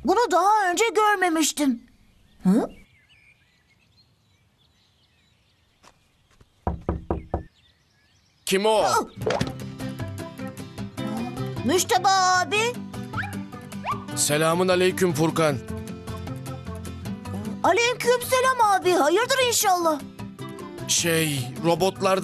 Bunu daha önce görmemiştim. Hı? Kim o? Müşteba abi. Selamun aleyküm Furkan. Aleykümselam abi. Hayırdır inşallah. Robotlar